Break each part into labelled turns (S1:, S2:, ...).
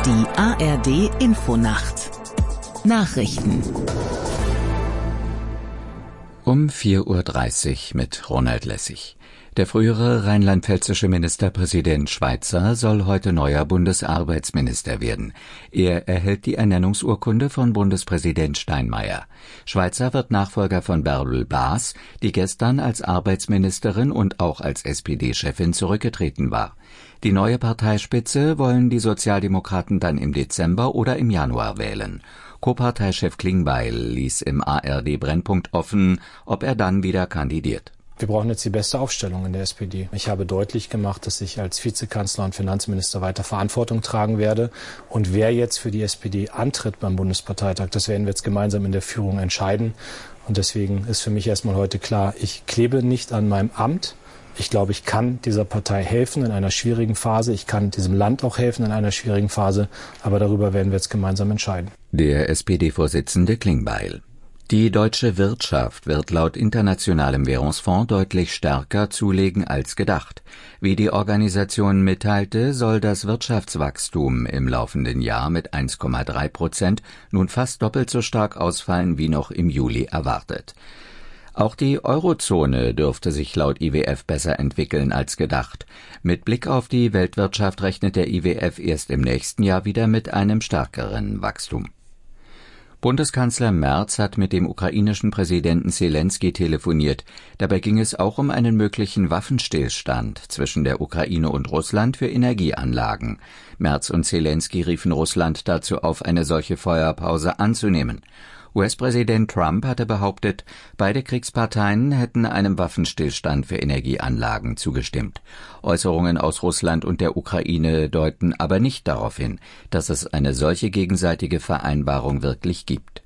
S1: Die ARD Infonacht Nachrichten
S2: um 4:30 Uhr mit Ronald Lessig. Der frühere rheinland-pfälzische Ministerpräsident Schweizer soll heute neuer Bundesarbeitsminister werden. Er erhält die Ernennungsurkunde von Bundespräsident Steinmeier. Schweizer wird Nachfolger von Bärbel Baas, die gestern als Arbeitsministerin und auch als SPD-Chefin zurückgetreten war. Die neue Parteispitze wollen die Sozialdemokraten dann im Dezember oder im Januar wählen. Co-Parteichef Klingbeil ließ im ARD-Brennpunkt offen, ob er dann wieder kandidiert.
S3: Wir brauchen jetzt die beste Aufstellung in der SPD. Ich habe deutlich gemacht, dass ich als Vizekanzler und Finanzminister weiter Verantwortung tragen werde. Und wer jetzt für die SPD antritt beim Bundesparteitag, das werden wir jetzt gemeinsam in der Führung entscheiden. Und deswegen ist für mich erstmal heute klar, ich klebe nicht an meinem Amt. Ich glaube, ich kann dieser Partei helfen in einer schwierigen Phase. Ich kann diesem Land auch helfen in einer schwierigen Phase. Aber darüber werden wir jetzt gemeinsam entscheiden.
S2: Der SPD-Vorsitzende Klingbeil. Die deutsche Wirtschaft wird laut Internationalem Währungsfonds deutlich stärker zulegen als gedacht. Wie die Organisation mitteilte, soll das Wirtschaftswachstum im laufenden Jahr mit 1,3% nun fast doppelt so stark ausfallen wie noch im Juli erwartet. Auch die Eurozone dürfte sich laut IWF besser entwickeln als gedacht. Mit Blick auf die Weltwirtschaft rechnet der IWF erst im nächsten Jahr wieder mit einem stärkeren Wachstum. Bundeskanzler Merz hat mit dem ukrainischen Präsidenten Selenskyj telefoniert. Dabei ging es auch um einen möglichen Waffenstillstand zwischen der Ukraine und Russland für Energieanlagen. Merz und Selenskyj riefen Russland dazu auf, eine solche Feuerpause anzunehmen. US-Präsident Trump hatte behauptet, beide Kriegsparteien hätten einem Waffenstillstand für Energieanlagen zugestimmt. Äußerungen aus Russland und der Ukraine deuten aber nicht darauf hin, dass es eine solche gegenseitige Vereinbarung wirklich gibt.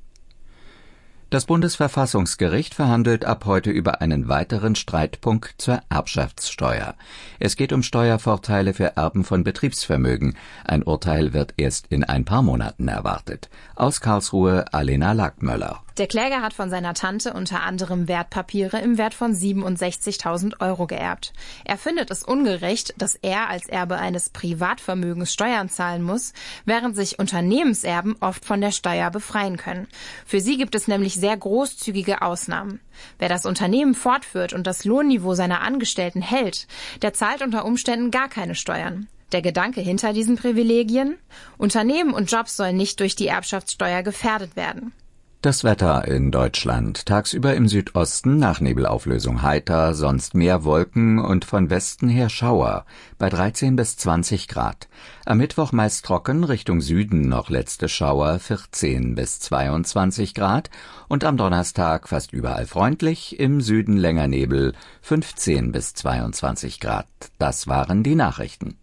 S2: Das Bundesverfassungsgericht verhandelt ab heute über einen weiteren Streitpunkt zur Erbschaftssteuer. Es geht um Steuervorteile für Erben von Betriebsvermögen. Ein Urteil wird erst in ein paar Monaten erwartet. Aus Karlsruhe Alena Lackmöller.
S4: Der Kläger hat von seiner Tante unter anderem Wertpapiere im Wert von 67.000 € geerbt. Er findet es ungerecht, dass er als Erbe eines Privatvermögens Steuern zahlen muss, während sich Unternehmenserben oft von der Steuer befreien können. Für sie gibt es nämlich sehr großzügige Ausnahmen. Wer das Unternehmen fortführt und das Lohnniveau seiner Angestellten hält, der zahlt unter Umständen gar keine Steuern. Der Gedanke hinter diesen Privilegien? Unternehmen und Jobs sollen nicht durch die Erbschaftssteuer gefährdet werden.
S2: Das Wetter in Deutschland. Tagsüber im Südosten nach Nebelauflösung heiter, sonst mehr Wolken und von Westen her Schauer bei 13 bis 20 Grad. Am Mittwoch meist trocken, Richtung Süden noch letzte Schauer 14 bis 22 Grad und am Donnerstag fast überall freundlich, im Süden länger Nebel 15 bis 22 Grad. Das waren die Nachrichten.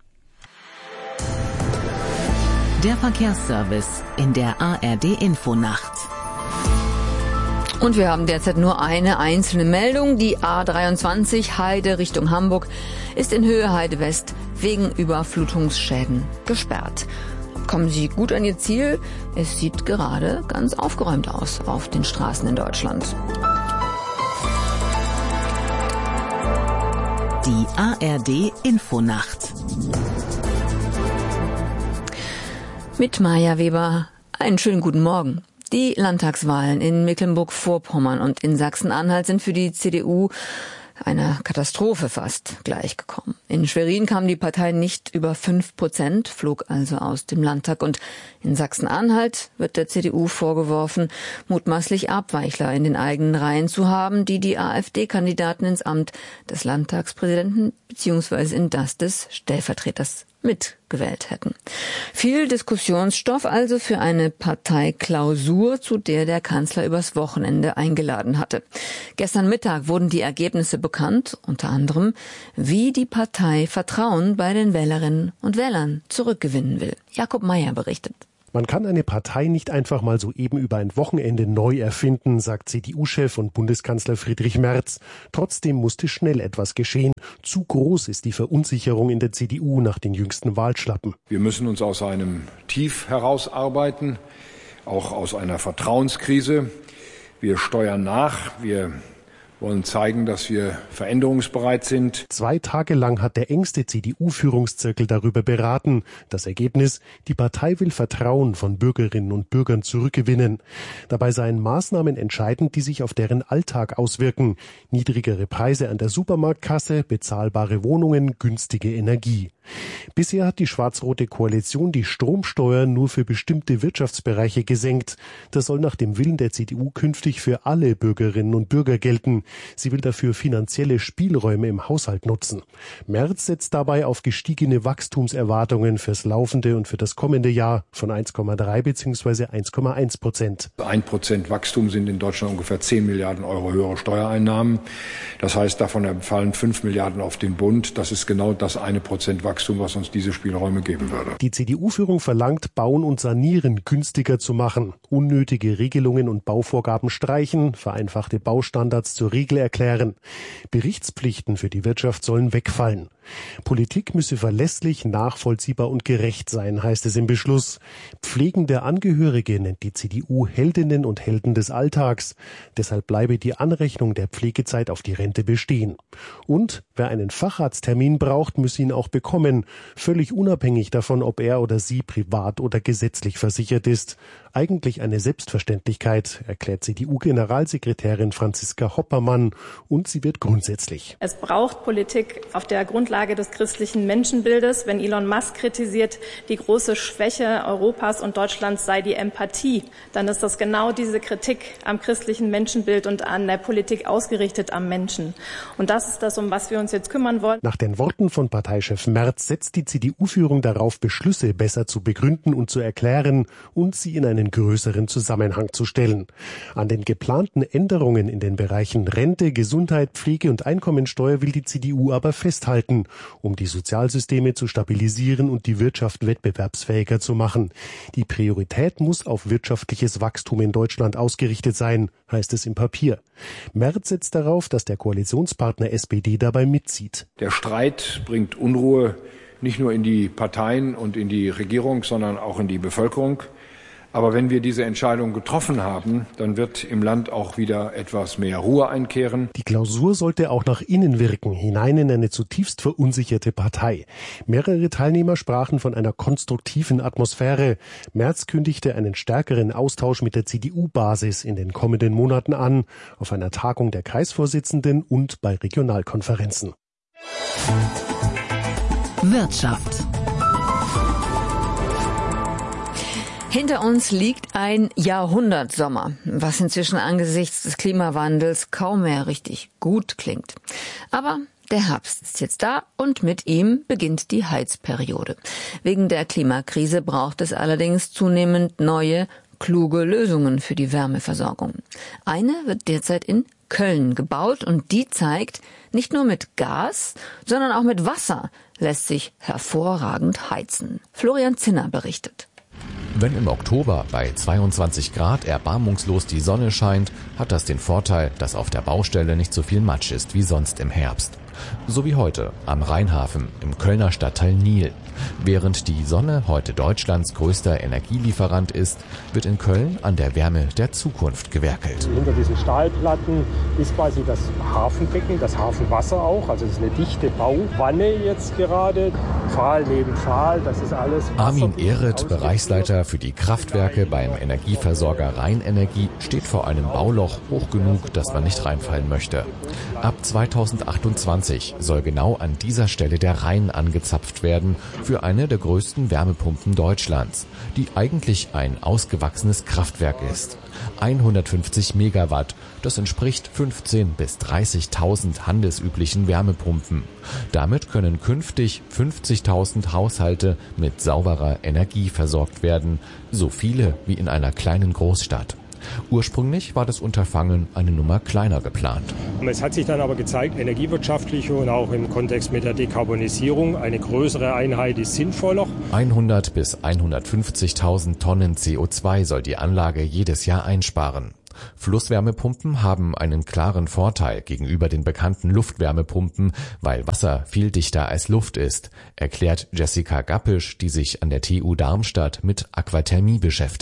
S1: Der Verkehrsservice in der ARD Infonacht.
S5: Und wir haben derzeit nur eine einzelne Meldung. Die A23 Heide Richtung Hamburg ist in Höhe Heide West wegen Überflutungsschäden gesperrt. Kommen Sie gut an Ihr Ziel? Es sieht gerade ganz aufgeräumt aus auf den Straßen in Deutschland.
S1: Die ARD Infonacht.
S5: Mit Maja Weber einen schönen guten Morgen. Die Landtagswahlen in Mecklenburg-Vorpommern und in Sachsen-Anhalt sind für die CDU einer Katastrophe fast gleichgekommen. In Schwerin kam die Partei nicht über 5%, flog also aus dem Landtag. Und in Sachsen-Anhalt wird der CDU vorgeworfen, mutmaßlich Abweichler in den eigenen Reihen zu haben, die die AfD-Kandidaten ins Amt des Landtagspräsidenten bzw. in das des Stellvertreters mitgewählt hätten. Viel Diskussionsstoff also für eine Parteiklausur, zu der der Kanzler übers Wochenende eingeladen hatte. Gestern Mittag wurden die Ergebnisse bekannt, unter anderem, wie die Partei Vertrauen bei den Wählerinnen und Wählern zurückgewinnen will. Jakob Meyer berichtet.
S6: Man kann eine Partei nicht einfach mal so eben über ein Wochenende neu erfinden, sagt CDU-Chef und Bundeskanzler Friedrich Merz. Trotzdem musste schnell etwas geschehen. Zu groß ist die Verunsicherung in der CDU nach den jüngsten Wahlschlappen.
S7: Wir müssen uns aus einem Tief herausarbeiten, auch aus einer Vertrauenskrise. Wir steuern nach, wir wollen zeigen, dass wir veränderungsbereit sind.
S6: 2 Tage lang hat der engste CDU-Führungszirkel darüber beraten. Das Ergebnis: Die Partei will Vertrauen von Bürgerinnen und Bürgern zurückgewinnen. Dabei seien Maßnahmen entscheidend, die sich auf deren Alltag auswirken. Niedrigere Preise an der Supermarktkasse, bezahlbare Wohnungen, günstige Energie. Bisher hat die schwarz-rote Koalition die Stromsteuer nur für bestimmte Wirtschaftsbereiche gesenkt. Das soll nach dem Willen der CDU künftig für alle Bürgerinnen und Bürger gelten. Sie will dafür finanzielle Spielräume im Haushalt nutzen. Merz setzt dabei auf gestiegene Wachstumserwartungen fürs laufende und für das kommende Jahr von 1,3 bzw. 1,1%.
S7: 1% Wachstum sind in Deutschland ungefähr 10 Milliarden Euro höhere Steuereinnahmen. Das heißt, davon fallen 5 Milliarden auf den Bund. Das ist genau das 1% Wachstum, was uns diese Spielräume geben würde.
S6: Die CDU-Führung verlangt, Bauen und Sanieren günstiger zu machen, unnötige Regelungen und Bauvorgaben streichen, vereinfachte Baustandards zur Regel erklären. Berichtspflichten für die Wirtschaft sollen wegfallen. Politik müsse verlässlich, nachvollziehbar und gerecht sein, heißt es im Beschluss. Pflegende Angehörige nennt die CDU Heldinnen und Helden des Alltags. Deshalb bleibe die Anrechnung der Pflegezeit auf die Rente bestehen. Und wer einen Facharzttermin braucht, müsse ihn auch bekommen, völlig unabhängig davon, ob er oder sie privat oder gesetzlich versichert ist. Eigentlich eine Selbstverständlichkeit, erklärt CDU-Generalsekretärin Franziska Hoppermann, und sie wird grundsätzlich.
S8: Es braucht Politik auf der Grundlage des christlichen Menschenbildes. Wenn Elon Musk kritisiert, die große Schwäche Europas und Deutschlands sei die Empathie, dann ist das genau diese Kritik am christlichen Menschenbild und an der Politik ausgerichtet am Menschen. Und das ist das, um was wir uns jetzt kümmern wollen.
S6: Nach den Worten von Parteichef Merz setzt die CDU-Führung darauf, Beschlüsse besser zu begründen und zu erklären und sie in einen größeren Zusammenhang zu stellen. An den geplanten Änderungen in den Bereichen Rente, Gesundheit, Pflege und Einkommensteuer will die CDU aber festhalten, um die Sozialsysteme zu stabilisieren und die Wirtschaft wettbewerbsfähiger zu machen. Die Priorität muss auf wirtschaftliches Wachstum in Deutschland ausgerichtet sein, heißt es im Papier. Merz setzt darauf, dass der Koalitionspartner SPD dabei mitzieht.
S7: Der Streit bringt Unruhe nicht nur in die Parteien und in die Regierung, sondern auch in die Bevölkerung. Aber wenn wir diese Entscheidung getroffen haben, dann wird im Land auch wieder etwas mehr Ruhe einkehren.
S6: Die Klausur sollte auch nach innen wirken, hinein in eine zutiefst verunsicherte Partei. Mehrere Teilnehmer sprachen von einer konstruktiven Atmosphäre. Merz kündigte einen stärkeren Austausch mit der CDU-Basis in den kommenden Monaten an, auf einer Tagung der Kreisvorsitzenden und bei Regionalkonferenzen.
S1: Wirtschaft.
S5: Hinter uns liegt ein Jahrhundertsommer, was inzwischen angesichts des Klimawandels kaum mehr richtig gut klingt. Aber der Herbst ist jetzt da und mit ihm beginnt die Heizperiode. Wegen der Klimakrise braucht es allerdings zunehmend neue, kluge Lösungen für die Wärmeversorgung. Eine wird derzeit in Köln gebaut und die zeigt, nicht nur mit Gas, sondern auch mit Wasser lässt sich hervorragend heizen. Florian Zinner berichtet.
S9: Wenn im Oktober bei 22 Grad erbarmungslos die Sonne scheint, hat das den Vorteil, dass auf der Baustelle nicht so viel Matsch ist wie sonst im Herbst. So wie heute am Rheinhafen im Kölner Stadtteil Nil. Während die Sonne heute Deutschlands größter Energielieferant ist, wird in Köln an der Wärme der Zukunft gewerkelt.
S10: Hinter diesen Stahlplatten ist quasi das Hafenbecken, das Hafenwasser auch. Also es ist eine dichte Bauwanne jetzt gerade. Pfahl neben Pfahl, das ist alles.
S9: Armin Ehret, Bereichsleiter für die Kraftwerke beim Energieversorger Rheinenergie, steht vor einem Bauloch hoch genug, dass man nicht reinfallen möchte. Ab 2028 soll genau an dieser Stelle der Rhein angezapft werden für eine der größten Wärmepumpen Deutschlands, die eigentlich ein ausgewachsenes Kraftwerk ist. 150 Megawatt, das entspricht 15.000 bis 30.000 handelsüblichen Wärmepumpen. Damit können künftig 50.000 Haushalte mit sauberer Energie versorgt werden, so viele wie in einer kleinen Großstadt. Ursprünglich war das Unterfangen eine Nummer kleiner geplant.
S10: Es hat sich dann aber gezeigt, energiewirtschaftlich und auch im Kontext mit der Dekarbonisierung, eine größere Einheit ist sinnvoller.
S9: 100 bis 150.000 Tonnen CO2 soll die Anlage jedes Jahr einsparen. Flusswärmepumpen haben einen klaren Vorteil gegenüber den bekannten Luftwärmepumpen, weil Wasser viel dichter als Luft ist, erklärt Jessica Gappisch, die sich an der TU Darmstadt mit Aquathermie beschäftigt.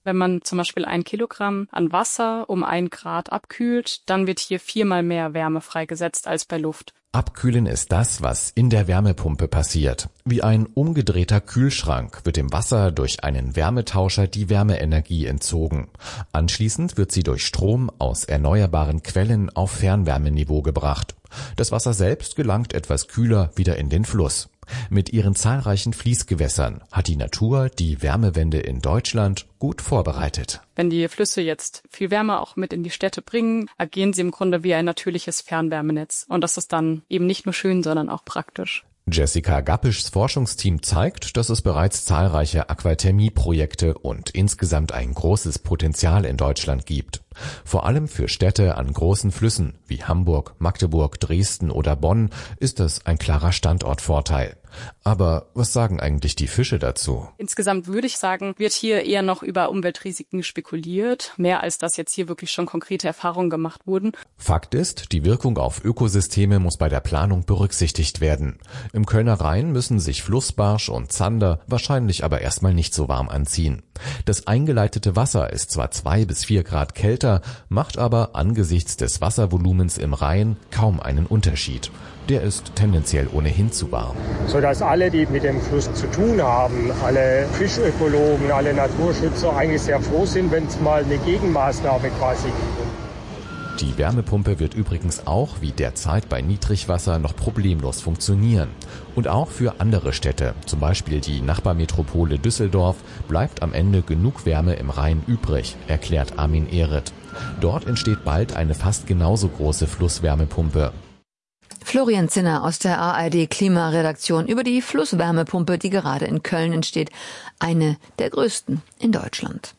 S11: Wenn man zum Beispiel 1 Kilogramm an Wasser um 1 Grad abkühlt, dann wird hier 4-mal mehr Wärme freigesetzt als bei Luft.
S9: Abkühlen ist das, was in der Wärmepumpe passiert. Wie ein umgedrehter Kühlschrank wird dem Wasser durch einen Wärmetauscher die Wärmeenergie entzogen. Anschließend wird sie durch Strom aus erneuerbaren Quellen auf Fernwärmeniveau gebracht. Das Wasser selbst gelangt etwas kühler wieder in den Fluss. Mit ihren zahlreichen Fließgewässern hat die Natur die Wärmewende in Deutschland gut vorbereitet.
S11: Wenn die Flüsse jetzt viel Wärme auch mit in die Städte bringen, agieren sie im Grunde wie ein natürliches Fernwärmenetz. Und das ist dann eben nicht nur schön, sondern auch praktisch.
S9: Jessica Gappischs Forschungsteam zeigt, dass es bereits zahlreiche Aquathermie-Projekte und insgesamt ein großes Potenzial in Deutschland gibt. Vor allem für Städte an großen Flüssen wie Hamburg, Magdeburg, Dresden oder Bonn ist es ein klarer Standortvorteil. Aber was sagen eigentlich die Fische dazu?
S11: Insgesamt würde ich sagen, wird hier eher noch über Umweltrisiken spekuliert, mehr als dass jetzt hier wirklich schon konkrete Erfahrungen gemacht wurden.
S9: Fakt ist, die Wirkung auf Ökosysteme muss bei der Planung berücksichtigt werden. Im Kölner Rhein müssen sich Flussbarsch und Zander wahrscheinlich aber erstmal nicht so warm anziehen. Das eingeleitete Wasser ist zwar 2 bis 4 Grad kälter, macht aber angesichts des Wasservolumens im Rhein kaum einen Unterschied. Der ist tendenziell ohnehin zu warm.
S10: Sodass alle, die mit dem Fluss zu tun haben, alle Fischökologen, alle Naturschützer eigentlich sehr froh sind, wenn es mal eine Gegenmaßnahme quasi gibt.
S9: Die Wärmepumpe wird übrigens auch wie derzeit bei Niedrigwasser noch problemlos funktionieren. Und auch für andere Städte, zum Beispiel die Nachbarmetropole Düsseldorf, bleibt am Ende genug Wärme im Rhein übrig, erklärt Armin Ehret. Dort entsteht bald eine fast genauso große Flusswärmepumpe.
S5: Florian Zinner aus der ARD Klimaredaktion über die Flusswärmepumpe, die gerade in Köln entsteht. Eine der größten in Deutschland.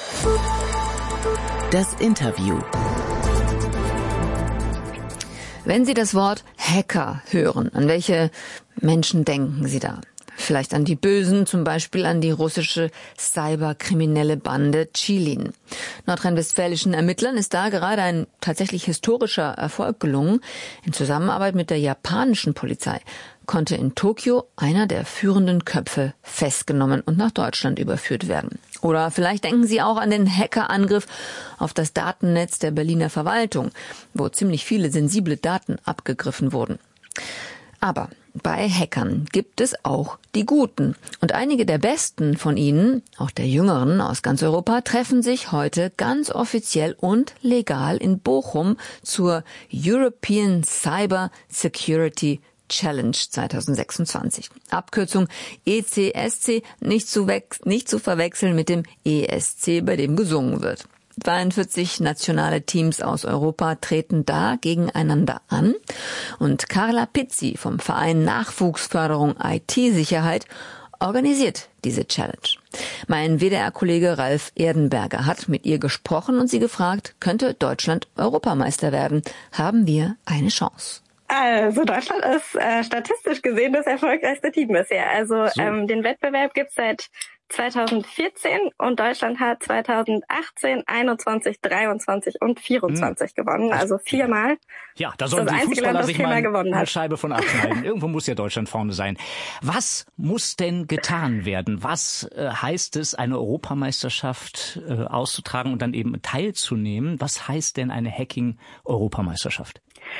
S1: Das Interview.
S5: Wenn Sie das Wort Hacker hören, an welche Menschen denken Sie da? Vielleicht an die Bösen, zum Beispiel an die russische cyberkriminelle Bande Chilin. Nordrhein-westfälischen Ermittlern ist da gerade ein tatsächlich historischer Erfolg gelungen. In Zusammenarbeit mit der japanischen Polizei konnte in Tokio einer der führenden Köpfe festgenommen und nach Deutschland überführt werden. Oder vielleicht denken Sie auch an den Hackerangriff auf das Datennetz der Berliner Verwaltung, wo ziemlich viele sensible Daten abgegriffen wurden. Aber bei Hackern gibt es auch die Guten. Und einige der besten von ihnen, auch der jüngeren aus ganz Europa, treffen sich heute ganz offiziell und legal in Bochum zur European Cyber Security Challenge 2026. Abkürzung ECSC, nicht zu verwechseln mit dem ESC, bei dem gesungen wird. 42 nationale Teams aus Europa treten da gegeneinander an und Carla Pizzi vom Verein Nachwuchsförderung IT-Sicherheit organisiert diese Challenge. Mein WDR-Kollege Ralf Erdenberger hat mit ihr gesprochen und sie gefragt, könnte Deutschland Europameister werden? Haben wir eine Chance?
S8: Also Deutschland ist statistisch gesehen das erfolgreichste Team bisher. Also den Wettbewerb gibt es seit 2014 und Deutschland hat 2018, 21, 23 und 24 gewonnen, also 4-mal.
S12: Ja, da sollen die Fußballer sich mal eine Scheibe von abschneiden. Irgendwo muss ja Deutschland vorne sein. Was muss denn getan werden? Was heißt es, eine Europameisterschaft auszutragen und dann eben teilzunehmen? Was heißt denn eine Hacking-Europameisterschaft?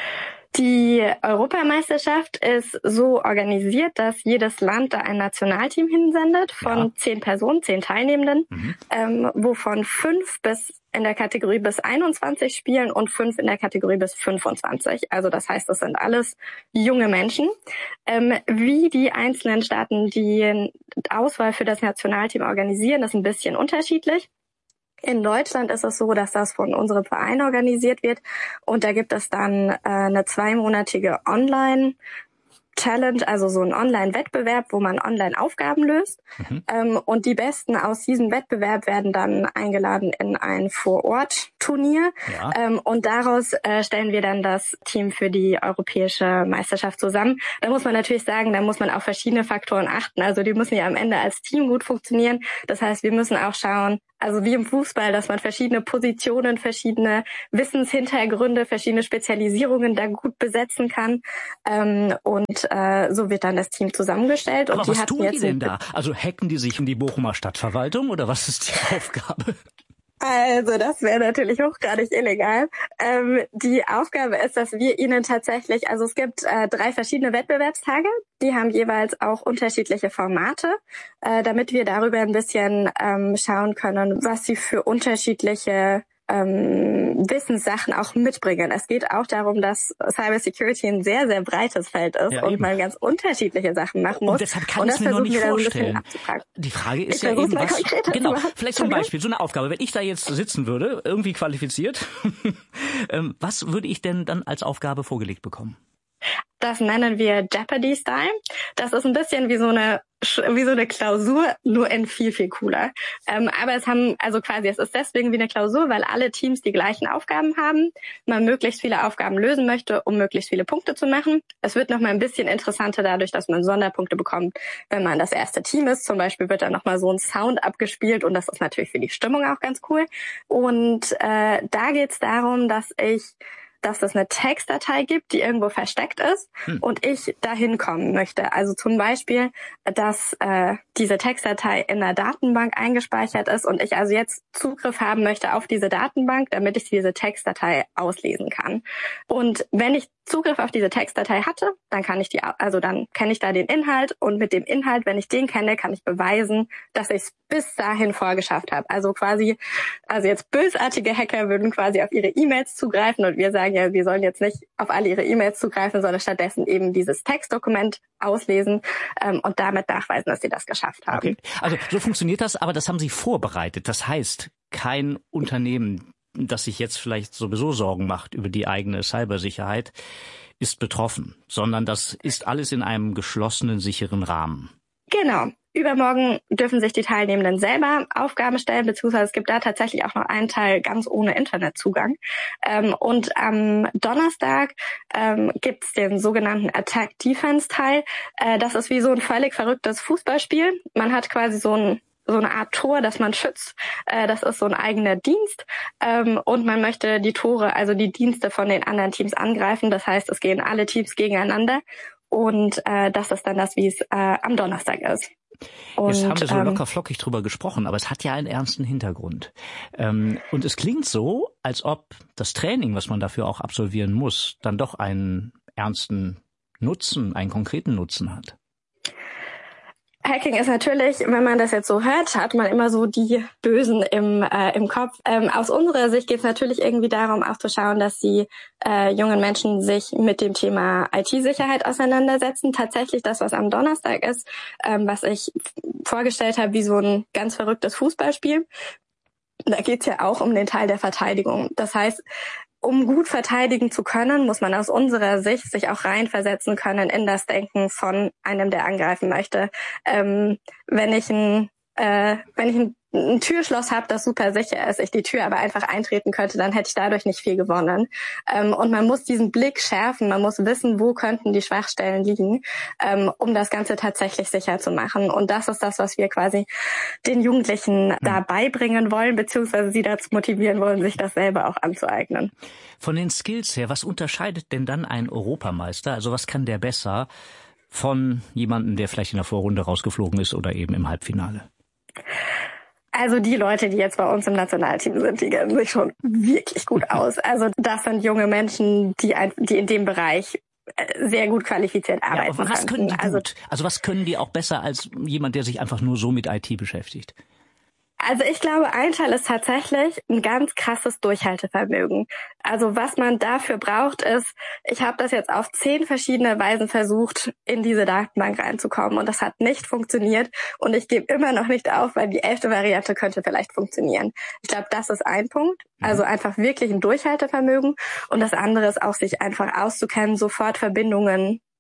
S8: Die Europameisterschaft ist so organisiert, dass jedes Land da ein Nationalteam hinsendet von 10 Personen, 10 Teilnehmenden, wovon 5 in der Kategorie bis 21 spielen und 5 in der Kategorie bis 25. Also das heißt, das sind alles junge Menschen. Wie die einzelnen Staaten die Auswahl für das Nationalteam organisieren, ist ein bisschen unterschiedlich. In Deutschland ist es so, dass das von unserem Verein organisiert wird und da gibt es dann eine 2-monatige Online-Challenge, also so ein Online-Wettbewerb, wo man Online-Aufgaben löst. Und die Besten aus diesem Wettbewerb werden dann eingeladen in ein Vor-Ort-Turnier. Ja. Und daraus stellen wir dann das Team für die europäische Meisterschaft zusammen. Da muss man natürlich sagen, da muss man auf verschiedene Faktoren achten. Also die müssen ja am Ende als Team gut funktionieren. Das heißt, wir müssen auch schauen, also wie im Fußball, dass man verschiedene Positionen, verschiedene Wissenshintergründe, verschiedene Spezialisierungen da gut besetzen kann. Und so wird dann das Team zusammengestellt.
S12: Aber
S8: und
S12: was tun die denn da? Also hacken die sich in die Bochumer Stadtverwaltung oder was ist die Aufgabe?
S8: Also das wäre natürlich hochgradig illegal. Die Aufgabe ist, dass wir ihnen tatsächlich, also es gibt 3 verschiedene Wettbewerbstage, die haben jeweils auch unterschiedliche Formate, damit wir darüber ein bisschen schauen können, was sie für unterschiedliche Wissenssachen auch mitbringen. Es geht auch darum, dass Cybersecurity ein sehr, sehr breites Feld ist und man ganz unterschiedliche Sachen machen muss.
S12: Und deshalb kann ich es mir noch nicht vorstellen. Die Frage ist ja eben, was, genau, vielleicht zum Beispiel so eine Aufgabe, wenn ich da jetzt sitzen würde, irgendwie qualifiziert, was würde ich denn dann als Aufgabe vorgelegt bekommen?
S8: Das nennen wir Jeopardy-Style. Das ist ein bisschen wie so eine Klausur, nur in viel, viel cooler. Aber es ist deswegen wie eine Klausur, weil alle Teams die gleichen Aufgaben haben, man möglichst viele Aufgaben lösen möchte, um möglichst viele Punkte zu machen. Es wird nochmal ein bisschen interessanter dadurch, dass man Sonderpunkte bekommt, wenn man das erste Team ist. Zum Beispiel wird dann nochmal so ein Sound abgespielt und das ist natürlich für die Stimmung auch ganz cool. Und da geht es darum, dass es eine Textdatei gibt, die irgendwo versteckt ist und ich dahin kommen möchte. Also zum Beispiel, dass diese Textdatei in einer Datenbank eingespeichert ist und ich also jetzt Zugriff haben möchte auf diese Datenbank, damit ich diese Textdatei auslesen kann. Und wenn ich Zugriff auf diese Textdatei hatte, dann kenne ich da den Inhalt und mit dem Inhalt, wenn ich den kenne, kann ich beweisen, dass ich es bis dahin vorgeschafft habe. Also jetzt bösartige Hacker würden quasi auf ihre E-Mails zugreifen und wir sagen ja, wir sollen jetzt nicht auf alle ihre E-Mails zugreifen, sondern stattdessen eben dieses Textdokument auslesen und damit nachweisen, dass sie das geschafft haben.
S12: Okay. Also so funktioniert das, aber das haben Sie vorbereitet. Das heißt, kein Unternehmen, das sich jetzt vielleicht sowieso Sorgen macht über die eigene Cybersicherheit, ist betroffen, sondern das ist alles in einem geschlossenen, sicheren Rahmen.
S8: Genau. Übermorgen dürfen sich die Teilnehmenden selber Aufgaben stellen, beziehungsweise es gibt da tatsächlich auch noch einen Teil ganz ohne Internetzugang. Und am Donnerstag gibt's den sogenannten Attack-Defense-Teil. Das ist wie so ein völlig verrücktes Fußballspiel. Man hat quasi so eine Art Tor, das man schützt. Das ist so ein eigener Dienst. Und man möchte die Tore, also die Dienste von den anderen Teams angreifen. Das heißt, es gehen alle Teams gegeneinander. Und das ist dann das, wie es am Donnerstag ist.
S12: Jetzt haben wir so locker flockig drüber gesprochen, aber es hat ja einen ernsten Hintergrund. Und es klingt so, als ob das Training, was man dafür auch absolvieren muss, dann doch einen ernsten Nutzen, einen konkreten Nutzen hat.
S8: Hacking ist natürlich, wenn man das jetzt so hört, hat man immer so die Bösen im Kopf. Aus unserer Sicht geht es natürlich irgendwie darum, auch zu schauen, dass die jungen Menschen sich mit dem Thema IT-Sicherheit auseinandersetzen. Tatsächlich das, was am Donnerstag ist, was ich vorgestellt habe, wie so ein ganz verrücktes Fußballspiel. Da geht es ja auch um den Teil der Verteidigung. Das heißt, um gut verteidigen zu können, muss man aus unserer Sicht sich auch reinversetzen können in das Denken von einem, der angreifen möchte. Wenn ich ein Türschloss habe, das super sicher ist, ich die Tür aber einfach eintreten könnte, dann hätte ich dadurch nicht viel gewonnen. Und man muss diesen Blick schärfen, man muss wissen, wo könnten die Schwachstellen liegen, um das Ganze tatsächlich sicher zu machen. Und das ist das, was wir quasi den Jugendlichen da beibringen wollen, beziehungsweise sie dazu motivieren wollen, sich das selber auch anzueignen.
S12: Von den Skills her, was unterscheidet denn dann ein Europameister? Also was kann der besser von jemandem, der vielleicht in der Vorrunde rausgeflogen ist oder eben im Halbfinale?
S8: Also die Leute, die jetzt bei uns im Nationalteam sind, die kennen sich schon wirklich gut aus. Also das sind junge Menschen, die in dem Bereich sehr gut qualifiziert arbeiten.
S12: Ja, aber was können die gut? Also was können die auch besser als jemand, der sich einfach nur so mit IT beschäftigt?
S8: Also ich glaube, ein Teil ist tatsächlich ein ganz krasses Durchhaltevermögen. Also was man dafür braucht ist, ich habe das jetzt auf 10 verschiedene Weisen versucht, in diese Datenbank reinzukommen und das hat nicht funktioniert und ich gebe immer noch nicht auf, weil die 11. Variante könnte vielleicht funktionieren. Ich glaube, das ist ein Punkt. Also einfach wirklich ein Durchhaltevermögen und das andere ist auch, sich einfach auszukennen, sofort Verbindungen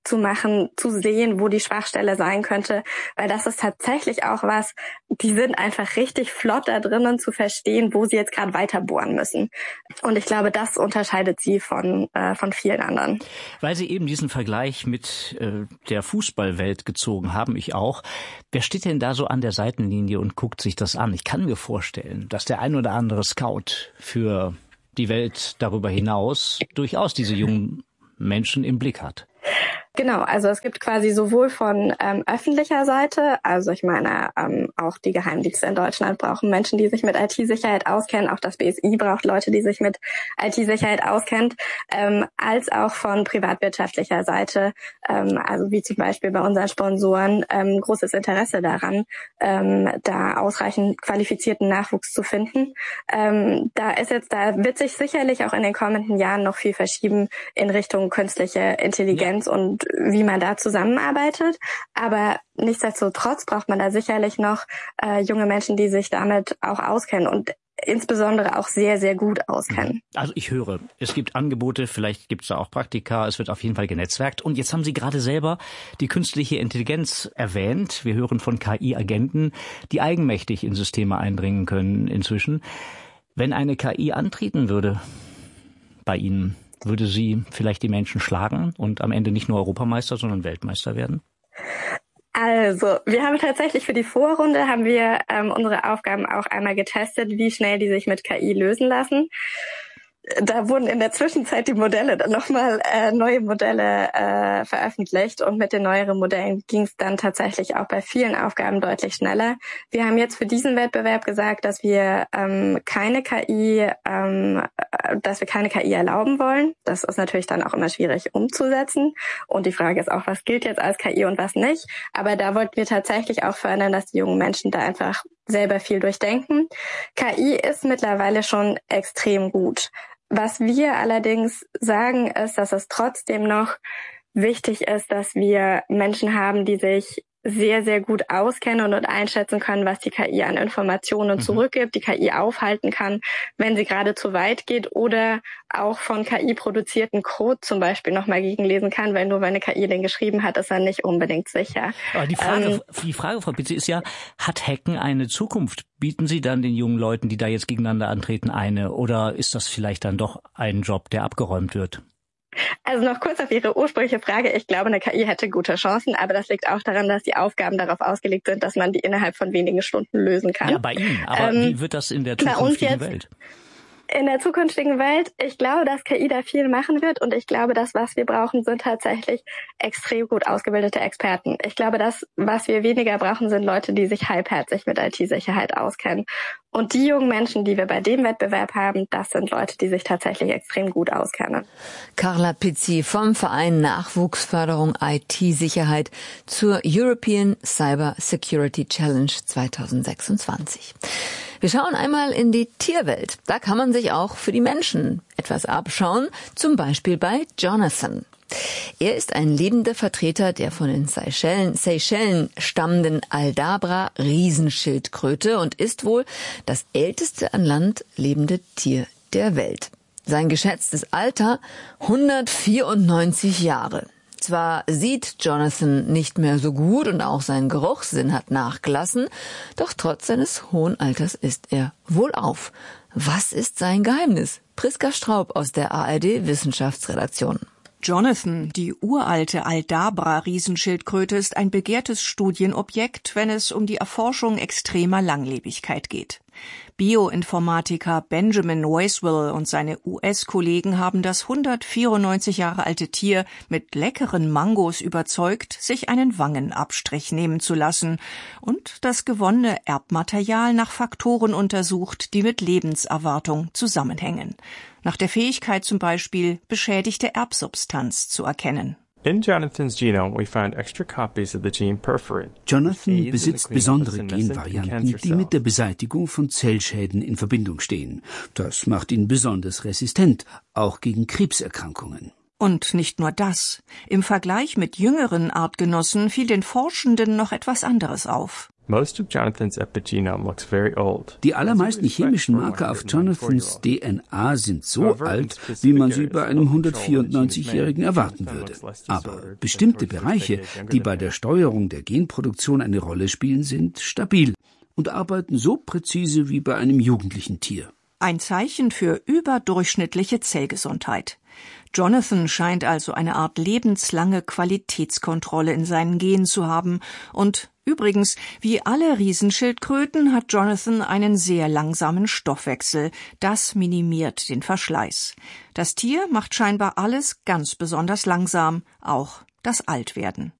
S13: zu machen, zu sehen, wo die Schwachstelle sein könnte, weil das ist tatsächlich auch was, die sind einfach richtig flott da drinnen zu verstehen, wo sie jetzt gerade weiter bohren müssen. Und ich glaube, das unterscheidet sie von vielen anderen.
S12: Weil Sie eben diesen Vergleich mit der Fußballwelt gezogen haben, ich auch. Wer steht denn da so an der Seitenlinie und guckt sich das an? Ich kann mir vorstellen, dass der ein oder andere Scout für die Welt darüber hinaus durchaus diese jungen Menschen im Blick hat.
S13: Genau, also es gibt quasi sowohl von öffentlicher Seite, also ich meine, auch die Geheimdienste in Deutschland brauchen Menschen, die sich mit IT-Sicherheit auskennen, auch das BSI braucht Leute, die sich mit IT-Sicherheit auskennen, als auch von privatwirtschaftlicher Seite, also wie zum Beispiel bei unseren Sponsoren, großes Interesse daran, da ausreichend qualifizierten Nachwuchs zu finden. Da wird sich sicherlich auch in den kommenden Jahren noch viel verschieben in Richtung künstliche Intelligenz und wie man da zusammenarbeitet. Aber nichtsdestotrotz braucht man da sicherlich noch junge Menschen, die sich damit auch auskennen und insbesondere auch sehr, sehr gut auskennen.
S12: Also ich höre, es gibt Angebote, vielleicht gibt es da auch Praktika, es wird auf jeden Fall genetzwerkt. Und jetzt haben Sie gerade selber die künstliche Intelligenz erwähnt. Wir hören von KI-Agenten, die eigenmächtig in Systeme eindringen können inzwischen. Wenn eine KI antreten würde bei Ihnen, würde sie vielleicht die Menschen schlagen und am Ende nicht nur Europameister, sondern Weltmeister werden?
S13: Also, wir haben tatsächlich für die Vorrunde unsere Aufgaben auch einmal getestet, wie schnell die sich mit KI lösen lassen. Da wurden in der Zwischenzeit die Modelle dann nochmal neue Modelle veröffentlicht und mit den neueren Modellen ging es dann tatsächlich auch bei vielen Aufgaben deutlich schneller. Wir haben jetzt für diesen Wettbewerb gesagt, dass wir keine KI erlauben wollen. Das ist natürlich dann auch immer schwierig umzusetzen und die Frage ist auch, was gilt jetzt als KI und was nicht. Aber da wollten wir tatsächlich auch fördern, dass die jungen Menschen da einfach selber viel durchdenken. KI ist mittlerweile schon extrem gut. Was wir allerdings sagen, ist, dass es trotzdem noch wichtig ist, dass wir Menschen haben, die sich sehr, sehr gut auskennen und einschätzen können, was die KI an Informationen zurückgibt, die KI aufhalten kann, wenn sie gerade zu weit geht oder auch von KI produzierten Code zum Beispiel nochmal gegenlesen kann, weil nur weil eine KI den geschrieben hat, ist er nicht unbedingt sicher.
S12: Aber die Frage, Frau Pizzi, ist ja, hat Hacken eine Zukunft? Bieten Sie dann den jungen Leuten, die da jetzt gegeneinander antreten, eine oder ist das vielleicht dann doch ein Job, der abgeräumt wird?
S13: Also noch kurz auf Ihre ursprüngliche Frage. Ich glaube, eine KI hätte gute Chancen, aber das liegt auch daran, dass die Aufgaben darauf ausgelegt sind, dass man die innerhalb von wenigen Stunden lösen kann.
S12: Ja, bei Ihnen. Aber wie wird das in der zukünftigen Welt?
S13: In der zukünftigen Welt, ich glaube, dass KI da viel machen wird und ich glaube, das, was wir brauchen, sind tatsächlich extrem gut ausgebildete Experten. Ich glaube, das, was wir weniger brauchen, sind Leute, die sich halbherzig mit IT-Sicherheit auskennen. Und die jungen Menschen, die wir bei dem Wettbewerb haben, das sind Leute, die sich tatsächlich extrem gut auskennen.
S5: Carla Pizzi vom Verein Nachwuchsförderung IT-Sicherheit zur European Cyber Security Challenge 2026. Wir schauen einmal in die Tierwelt. Da kann man sich auch für die Menschen etwas abschauen, zum Beispiel bei Jonathan. Er ist ein lebender Vertreter der von den Seychellen stammenden Aldabra-Riesenschildkröte und ist wohl das älteste an Land lebende Tier der Welt. Sein geschätztes Alter 194 Jahre. Zwar sieht Jonathan nicht mehr so gut und auch sein Geruchssinn hat nachgelassen, doch trotz seines hohen Alters ist er wohlauf. Was ist sein Geheimnis? Priska Straub aus der ARD Wissenschaftsredaktion.
S14: Jonathan, die uralte Aldabra-Riesenschildkröte, ist ein begehrtes Studienobjekt, wenn es um die Erforschung extremer Langlebigkeit geht. Bioinformatiker Benjamin Weiswell und seine US-Kollegen haben das 194 Jahre alte Tier mit leckeren Mangos überzeugt, sich einen Wangenabstrich nehmen zu lassen und das gewonnene Erbmaterial nach Faktoren untersucht, die mit Lebenserwartung zusammenhängen. Nach der Fähigkeit zum Beispiel, beschädigte Erbsubstanz zu erkennen.
S15: In Jonathan's genome, we found extra copies of the gene perforin.
S16: Jonathan besitzt besondere Genvarianten, die mit der Beseitigung von Zellschäden in Verbindung stehen. Das macht ihn besonders resistent, auch gegen Krebserkrankungen.
S14: Und nicht nur das. Im Vergleich mit jüngeren Artgenossen fiel den Forschenden noch etwas anderes auf.
S16: Die allermeisten chemischen Marker auf Jonathans DNA sind so alt, wie man sie bei einem 194-Jährigen erwarten würde. Aber bestimmte Bereiche, die bei der Steuerung der Genproduktion eine Rolle spielen, sind stabil und arbeiten so präzise wie bei einem jugendlichen Tier.
S14: Ein Zeichen für überdurchschnittliche Zellgesundheit. Jonathan scheint also eine Art lebenslange Qualitätskontrolle in seinen Genen zu haben. Und übrigens, wie alle Riesenschildkröten hat Jonathan einen sehr langsamen Stoffwechsel. Das minimiert den Verschleiß. Das Tier macht scheinbar alles ganz besonders langsam, auch das Altwerden.